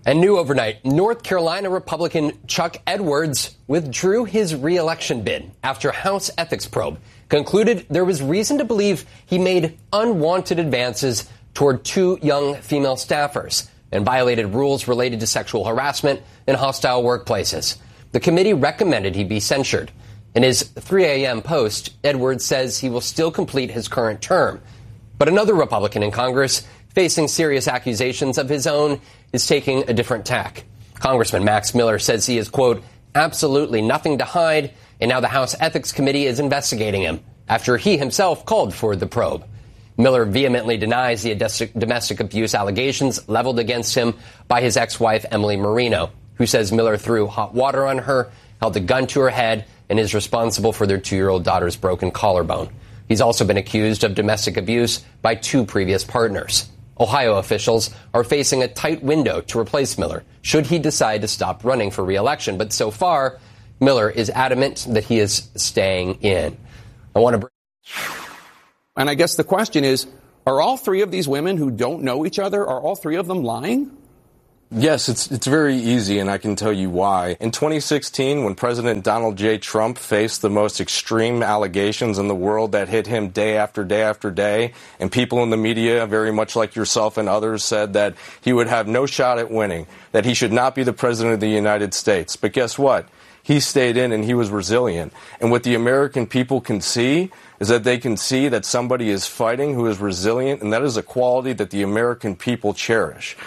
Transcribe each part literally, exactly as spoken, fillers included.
And new overnight, North Carolina Republican Chuck Edwards withdrew his re-election bid after House ethics probe concluded there was reason to believe he made unwanted advances toward two young female staffers and violated rules related to sexual harassment in hostile workplaces. The committee recommended he be censured. In his three a.m. post, Edwards says he will still complete his current term. But another Republican in Congress, facing serious accusations of his own, is taking a different tack. Congressman Max Miller says he has, quote, absolutely nothing to hide, and now the House Ethics Committee is investigating him after he himself called for the probe. Miller vehemently denies the domestic abuse allegations leveled against him by his ex-wife, Emily Marino, who says Miller threw hot water on her, held a gun to her head, and is responsible for their two-year-old daughter's broken collarbone. He's also been accused of domestic abuse by two previous partners. Ohio officials are facing a tight window to replace Miller should he decide to stop running for re-election. But so far, Miller is adamant that he is staying in. I want to bring... And I guess the question is, are all three of these women who don't know each other, are all three of them lying? Yes, it's it's very easy, and I can tell you why. In twenty sixteen, when President Donald J. Trump faced the most extreme allegations in the world that hit him day after day after day, and people in the media, very much like yourself and others, said that he would have no shot at winning, that he should not be the president of the United States. But guess what? He stayed in and he was resilient. And what the American people can see is that they can see that somebody is fighting who is resilient, and that is a quality that the American people cherish.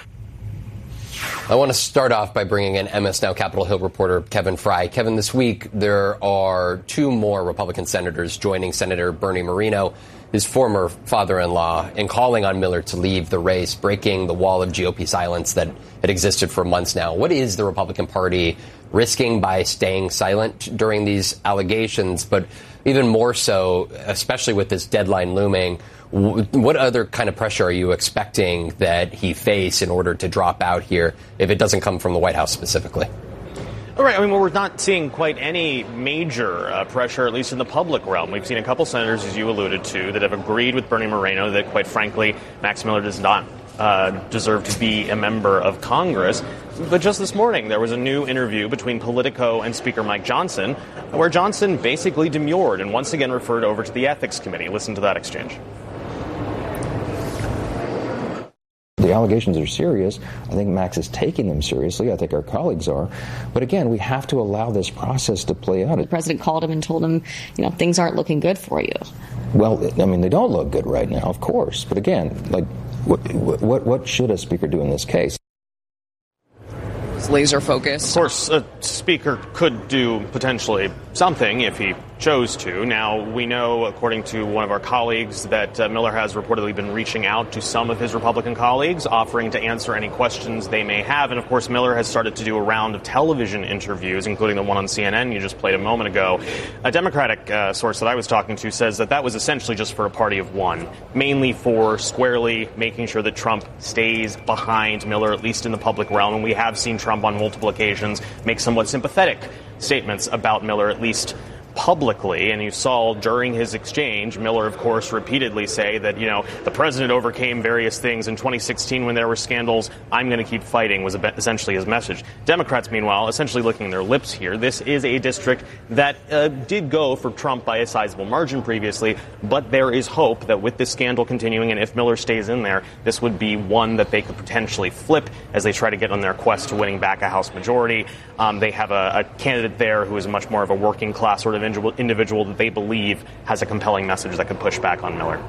I want to start off by bringing in M S Now Capitol Hill reporter Kevin Fry. Kevin, this week there are two more Republican senators joining Senator Bernie Moreno, his former father-in-law, in calling on Miller to leave the race, breaking the wall of G O P silence that had existed for months now. What is the Republican Party risking by staying silent during these allegations? But even more so, especially with this deadline looming, what other kind of pressure are you expecting that he face in order to drop out here if it doesn't come from the White House specifically? All right. I mean, well, we're not seeing quite any major uh, pressure, at least in the public realm. We've seen a couple senators, as you alluded to, that have agreed with Bernie Moreno that, quite frankly, Max Miller does not uh, deserve to be a member of Congress. But just this morning, there was a new interview between Politico and Speaker Mike Johnson, where Johnson basically demurred and once again referred over to the Ethics Committee. Listen to that exchange. The allegations are serious. I think Max is taking them seriously. I think our colleagues are. But again, we have to allow this process to play out. The president called him and told him, you know, things aren't looking good for you. Well, I mean, they don't look good right now, of course. But again, like, what what, what should a speaker do in this case? Laser focused. Of course, a speaker could do potentially something if he chose to. Now, we know, according to one of our colleagues, that uh, Miller has reportedly been reaching out to some of his Republican colleagues, offering to answer any questions they may have. And, of course, Miller has started to do a round of television interviews, including the one on C N N you just played a moment ago. A Democratic uh, source that I was talking to says that that was essentially just for a party of one, mainly for squarely making sure that Trump stays behind Miller, at least in the public realm. And we have seen Trump on multiple occasions make somewhat sympathetic statements about Miller, at least publicly. And you saw during his exchange, Miller, of course, repeatedly say that, you know, the president overcame various things in twenty sixteen when there were scandals. I'm going to keep fighting was essentially his message. Democrats, meanwhile, essentially licking their lips here. This is a district that uh, did go for Trump by a sizable margin previously, but there is hope that with this scandal continuing, and if Miller stays in there, this would be one that they could potentially flip as they try to get on their quest to winning back a House majority. Um, they have a, a candidate there who is much more of a working class sort of individual that they believe has a compelling message that could push back on Miller.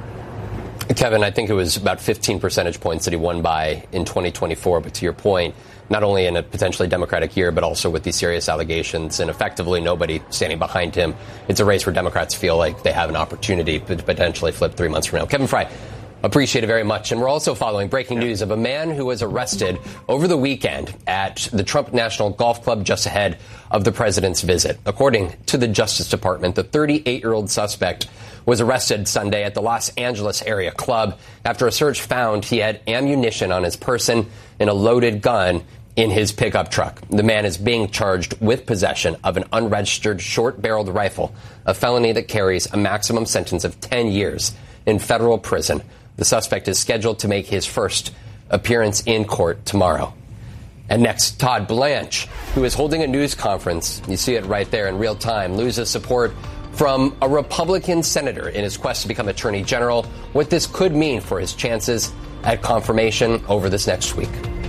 Kevin, I think it was about fifteen percentage points that he won by in twenty twenty-four. But to your point, not only in a potentially Democratic year, but also with these serious allegations and effectively nobody standing behind him, it's a race where Democrats feel like they have an opportunity to potentially flip three months from now. Kevin Fry, appreciate it very much. And we're also following breaking news of a man who was arrested over the weekend at the Trump National Golf Club just ahead of the president's visit. According to the Justice Department, the thirty-eight-year-old suspect was arrested Sunday at the Los Angeles area club after a search found he had ammunition on his person and a loaded gun in his pickup truck. The man is being charged with possession of an unregistered short-barreled rifle, a felony that carries a maximum sentence of ten years in federal prison. The suspect is scheduled to make his first appearance in court tomorrow. And next, Todd Blanche, who is holding a news conference. You see it right there in real time. Loses support from a Republican senator in his quest to become Attorney General. What this could mean for his chances at confirmation over this next week.